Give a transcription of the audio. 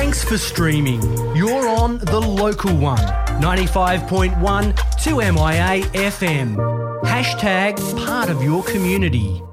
Thanks for streaming. You're on the local one, 95.1 2MIA FM. # part of your community.